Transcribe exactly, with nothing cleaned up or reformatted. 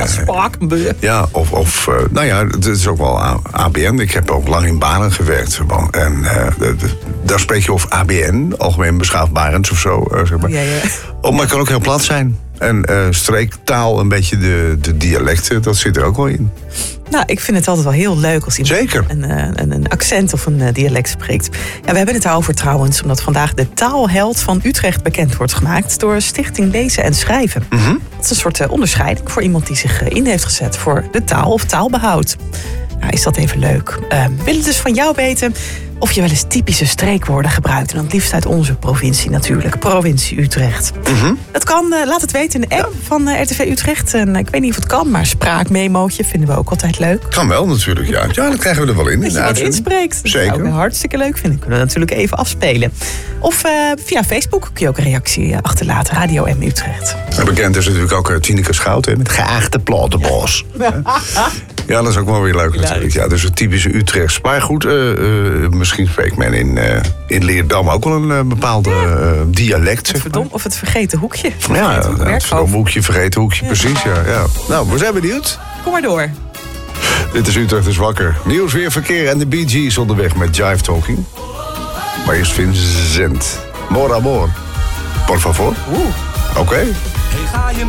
Ja, Spakenburg. Ja, of, of uh, nou ja, het is ook wel A B N. Ik heb ook lang in Baren gewerkt. En uh, de, de, daar spreek je over A B N, Algemeen Beschaafd Barends of zo. Uh, zeg maar. Ja, ja. Oh, maar het kan ook heel plat zijn. En uh, streektaal, een beetje de, de dialecten, dat zit er ook wel in. Nou, ik vind het altijd wel heel leuk als iemand Zeker. Een, een, een accent of een dialect spreekt. Ja, we hebben het daarover trouwens, omdat vandaag de taalheld van Utrecht bekend wordt gemaakt door Stichting Lezen en Schrijven. Mm-hmm. Dat is een soort uh, onderscheiding voor iemand die zich in heeft gezet voor de taal of taalbehoud. Nou, is dat even leuk. Uh, we willen dus van jou weten of je wel eens typische streekwoorden gebruikt. En dan het liefst uit onze provincie natuurlijk, provincie Utrecht. Mm-hmm. Dat kan, uh, laat het weten in de app ja. van uh, R T V Utrecht. En uh, ik weet niet of het kan, maar spraakmemootje vinden we ook altijd leuk. Kan wel natuurlijk, ja. Ja, dat krijgen we er wel in. Dat je wat inspreekt. Zeker. Dat zou ik hartstikke leuk vinden. Kunnen we natuurlijk even afspelen. Of uh, via Facebook kun je ook een reactie achterlaten. Radio M Utrecht. En bekend is natuurlijk ook uh, Tineke Schouten met geachte platenbos. Ja. Ja, dat is ook wel weer leuk natuurlijk. Ja, dus het typische Utrechts. Maar goed, uh, uh, misschien spreekt men in, uh, in Leerdam ook wel een uh, bepaalde uh, dialect. Het verdom, of het vergeten hoekje. Vergeten ja, hoek, het verdomme hoekje, vergeten hoekje, ja. Precies. Ja, ja. Nou, we zijn benieuwd. Kom maar door. Dit is Utrecht is wakker. Nieuws, weer, verkeer en de Bee Gees onderweg met Jive Talking. Maar eerst Vincent. More amor. Por favor. Oeh. Oké. Okay. Hey, ga je